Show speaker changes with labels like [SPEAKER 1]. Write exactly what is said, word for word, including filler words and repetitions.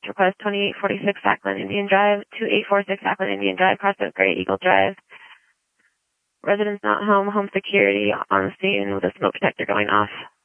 [SPEAKER 1] request twenty-eight forty-six Ackland Indian Drive, two eight four six Ackland Indian Drive, Prospect Gray Eagle Drive. Residents not home, home security on the scene with a smoke detector going off.